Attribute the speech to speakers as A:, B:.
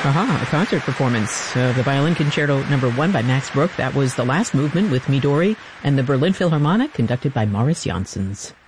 A: A concert performance of the Violin Concerto No. 1 by Max Bruch. That was the last movement with Midori and the Berlin Philharmonic, conducted by Maurice Janssens.